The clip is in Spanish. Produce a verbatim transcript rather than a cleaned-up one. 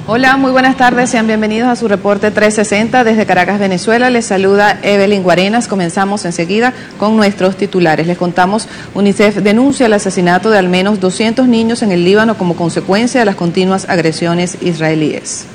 Hola, muy buenas tardes, sean bienvenidos a su reporte trescientos sesenta desde Caracas, Venezuela. Les saluda Evelyn Guarenas. Comenzamos enseguida con nuestros titulares. Les contamos, UNICEF denuncia el asesinato de al menos doscientos niños en el Líbano como consecuencia de las continuas agresiones israelíes.